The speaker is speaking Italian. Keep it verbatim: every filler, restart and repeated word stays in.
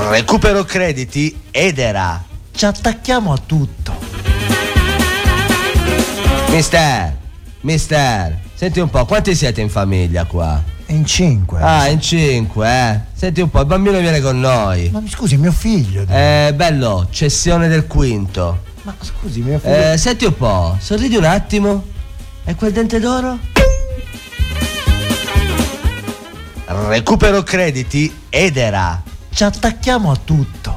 Recupero crediti Edera. Ci attacchiamo a tutto. Mister, mister, senti un po', quanti siete in famiglia qua? In cinque. Ah, in cinque, eh. Senti un po', il bambino viene con noi. Ma scusi, mio figlio. Eh, bello, cessione del quinto. Ma scusi, mio figlio. Eh, senti un po', sorridi un attimo. E quel dente d'oro? Recupero crediti Edera. Ci attacchiamo a tutto.